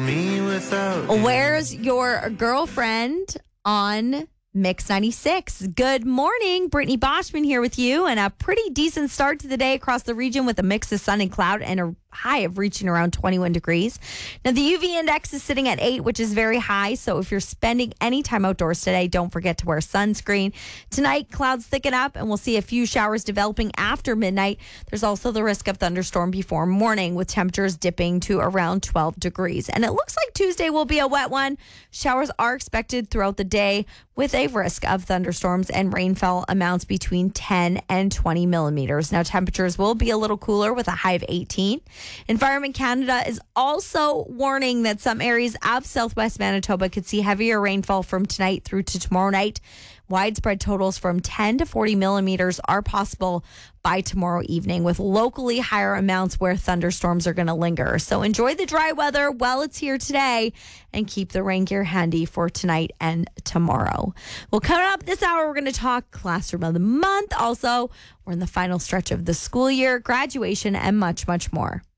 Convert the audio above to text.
me without you. Where's your girlfriend on Mix 96? Good morning. Brittany Boschman here with you, and a pretty decent start to the day across the region with a mix of sun and cloud and a high of reaching around 21 degrees. Now, the UV index is sitting at 8, which is very high. So if you're spending any time outdoors today, don't forget to wear sunscreen. Tonight, clouds thicken up and we'll see a few showers developing after midnight. There's also the risk of thunderstorm before morning, with temperatures dipping to around 12 degrees. And it looks like Tuesday will be a wet one. Showers are expected throughout the day with a risk of thunderstorms and rainfall amounts between 10 and 20 millimeters. Now, temperatures will be a little cooler with a high of 18. Environment Canada is also warning that some areas of southwest Manitoba could see heavier rainfall from tonight through to tomorrow night. Widespread totals from 10 to 40 millimeters are possible by tomorrow evening, with locally higher amounts where thunderstorms are going to linger. So enjoy the dry weather while it's here today and keep the rain gear handy for tonight and tomorrow. Well, coming up this hour, we're going to talk Classroom of the Month. Also, we're in the final stretch of the school year, graduation, and much, much more.